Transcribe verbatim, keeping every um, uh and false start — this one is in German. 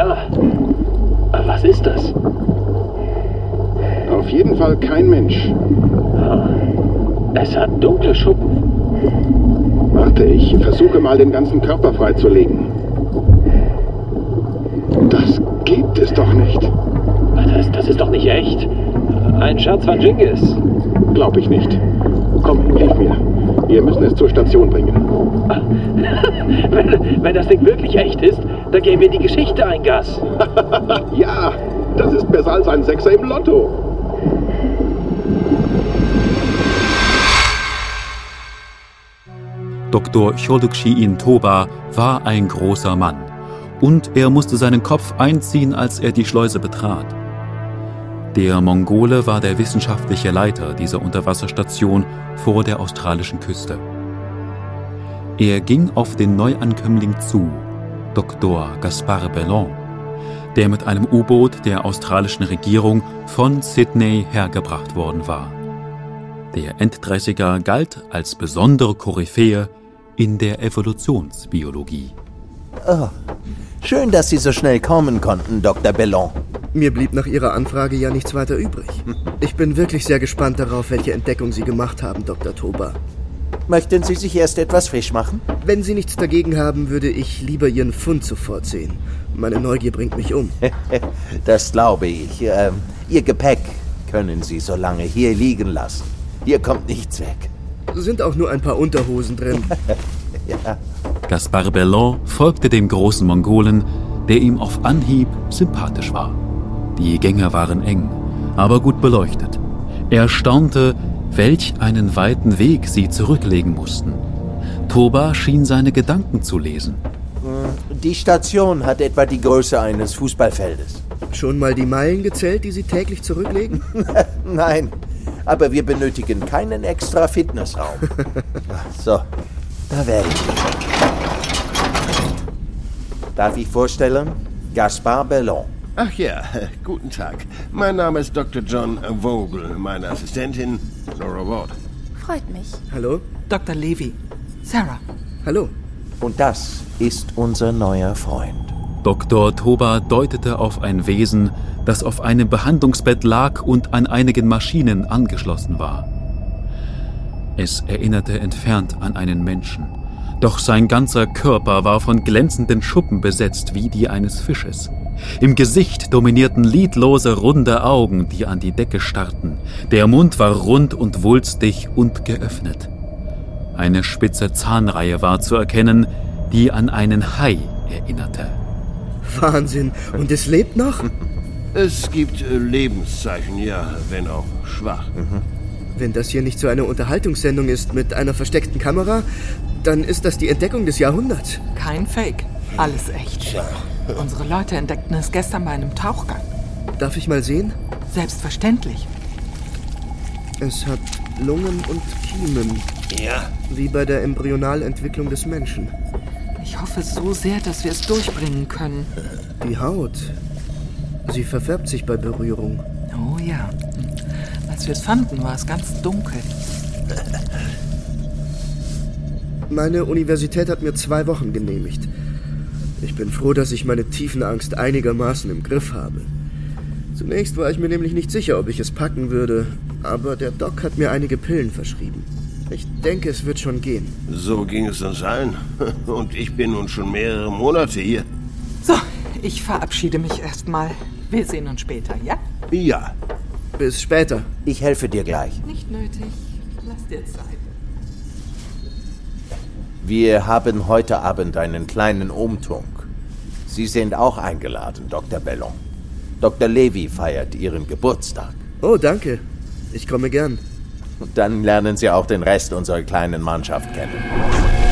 Ja. Was ist das? Auf jeden Fall kein Mensch. Es hat dunkle Schuppen. Warte, ich versuche mal, den ganzen Körper freizulegen. Das gibt es doch nicht. Das, das ist doch nicht echt. Ein Scherz von Genghis. Glaub ich nicht. Komm, hilf mir. Wir müssen es zur Station bringen. wenn, wenn das Ding wirklich echt ist, dann geben wir die Geschichte ein Gas. Ja, das ist besser als ein Sechser im Lotto. Doktor Cholukshi-in Toba war ein großer Mann und er musste seinen Kopf einziehen, als er die Schleuse betrat. Der Mongole war der wissenschaftliche Leiter dieser Unterwasserstation vor der australischen Küste. Er ging auf den Neuankömmling zu, Doktor Gaspar Bellon, der mit einem U-Boot der australischen Regierung von Sydney hergebracht worden war. Der Enddreißiger galt als besondere Koryphäe in der Evolutionsbiologie. Oh, schön, dass Sie so schnell kommen konnten, Doktor Bellon. Mir blieb nach Ihrer Anfrage ja nichts weiter übrig. Ich bin wirklich sehr gespannt darauf, welche Entdeckung Sie gemacht haben, Doktor Toba. Möchten Sie sich erst etwas frisch machen? Wenn Sie nichts dagegen haben, würde ich lieber Ihren Fund sofort sehen. Meine Neugier bringt mich um. Das glaube ich. Ähm, Ihr Gepäck können Sie so lange hier liegen lassen. Hier kommt nichts weg. Sind auch nur ein paar Unterhosen drin. Ja. Gaspar Bellon folgte dem großen Mongolen, der ihm auf Anhieb sympathisch war. Die Gänge waren eng, aber gut beleuchtet. Er staunte, welch einen weiten Weg sie zurücklegen mussten. Toba schien seine Gedanken zu lesen. Die Station hat etwa die Größe eines Fußballfeldes. Schon mal die Meilen gezählt, die Sie täglich zurücklegen? Nein, aber wir benötigen keinen extra Fitnessraum. So, da wäre ich. Darf ich vorstellen? Gaspar Bellon. Ach ja, guten Tag. Mein Name ist Doktor John Vogel, meine Assistentin Nora Ward. Freut mich. Hallo? Doktor Levy. Sarah. Hallo. Und das ist unser neuer Freund. Doktor Toba deutete auf ein Wesen, das auf einem Behandlungsbett lag und an einigen Maschinen angeschlossen war. Es erinnerte entfernt an einen Menschen, doch sein ganzer Körper war von glänzenden Schuppen besetzt wie die eines Fisches. Im Gesicht dominierten lidlose, runde Augen, die an die Decke starrten. Der Mund war rund und wulstig und geöffnet. Eine spitze Zahnreihe war zu erkennen, die an einen Hai erinnerte. Wahnsinn. Und es lebt noch? Es gibt äh, Lebenszeichen, ja, wenn auch schwach. Mhm. Wenn das hier nicht so eine Unterhaltungssendung ist mit einer versteckten Kamera, dann ist das die Entdeckung des Jahrhunderts. Kein Fake. Alles echt. Unsere Leute entdeckten es gestern bei einem Tauchgang. Darf ich mal sehen? Selbstverständlich. Es hat Lungen und Kiemen. Ja. Wie bei der Embryonalentwicklung des Menschen. Ich hoffe so sehr, dass wir es durchbringen können. Die Haut. Sie verfärbt sich bei Berührung. Oh ja. Als wir es fanden, war es ganz dunkel. Meine Universität hat mir zwei Wochen genehmigt. Ich bin froh, dass ich meine Tiefenangst einigermaßen im Griff habe. Zunächst war ich mir nämlich nicht sicher, ob ich es packen würde, aber der Doc hat mir einige Pillen verschrieben. Ich denke, es wird schon gehen. So ging es uns allen. Und ich bin nun schon mehrere Monate hier. So, ich verabschiede mich erstmal. Wir sehen uns später, ja? Ja. Bis später. Ich helfe dir gleich. Nicht nötig. Lass dir Zeit. Wir haben heute Abend einen kleinen Umtrunk. Sie sind auch eingeladen, Doktor Bellon. Doktor Levy feiert Ihren Geburtstag. Oh, danke. Ich komme gern. Dann lernen Sie auch den Rest unserer kleinen Mannschaft kennen.